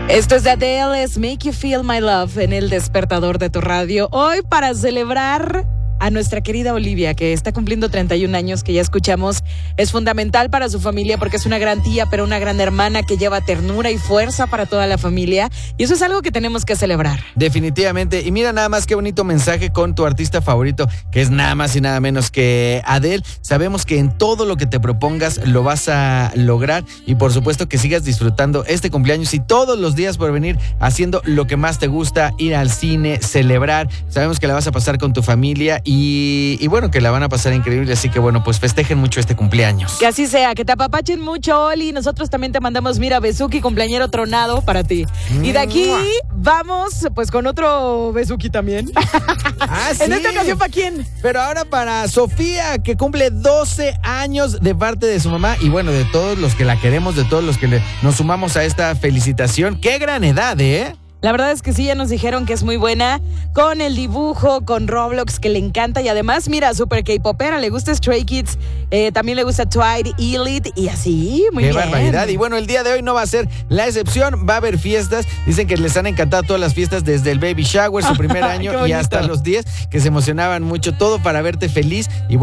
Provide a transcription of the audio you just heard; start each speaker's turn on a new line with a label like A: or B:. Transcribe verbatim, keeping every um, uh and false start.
A: Esto es de Adele, es Make You Feel My Love en el despertador de tu radio. Hoy para celebrar a nuestra querida Olivia, que está cumpliendo treinta y un años, que ya escuchamos, es fundamental para su familia porque es una gran tía, pero una gran hermana que lleva ternura y fuerza para toda la familia. Y eso es algo que tenemos que celebrar.
B: Definitivamente. Y mira nada más qué bonito mensaje con tu artista favorito, que es nada más y nada menos que Adele. Sabemos que en todo lo que te propongas lo vas a lograr y por supuesto que sigas disfrutando este cumpleaños y todos los días por venir haciendo lo que más te gusta, ir al cine, celebrar. Sabemos que la vas a pasar con tu familia y, y bueno, que la van a pasar increíble. Así que bueno, pues festejen mucho este cumpleaños.
A: Que así sea, que te apapachen mucho, Oli. Nosotros también te mandamos, mira, besuki, cumpleañero tronado para ti. Y de aquí vamos pues con otro besuki también.
B: Ah, sí.
A: En esta ocasión, ¿para quién?
B: Pero ahora para Sofía, que cumple doce años de parte de su mamá y bueno, de todos los que la queremos, de todos los que le, nos sumamos a esta felicitación. ¡Qué gran edad, eh!
A: La verdad es que sí, ya nos dijeron que es muy buena con el dibujo, con Roblox, que le encanta. Y además, mira, super K-popera, le gusta Stray Kids, eh, también le gusta Twilight, Elite y así, muy
B: ¡Qué
A: bien.
B: barbaridad! Y bueno, el día de hoy no va a ser la excepción, va a haber fiestas. Dicen que les han encantado todas las fiestas desde el baby shower, su primer año y hasta los diez, que se emocionaban mucho, todo para verte feliz. Y